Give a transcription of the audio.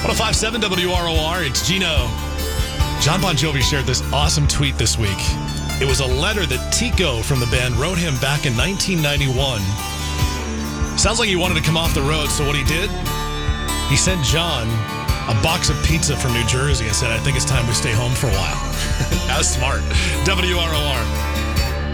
1057 WROR, it's Gino. John Bon Jovi shared this awesome tweet this week. It was a letter that Tico from the band wrote him back in 1991. Sounds like he wanted to come off the road, so what he did, he sent John a box of pizza from New Jersey and said, I think it's time we stay home for a while. That was smart. WROR.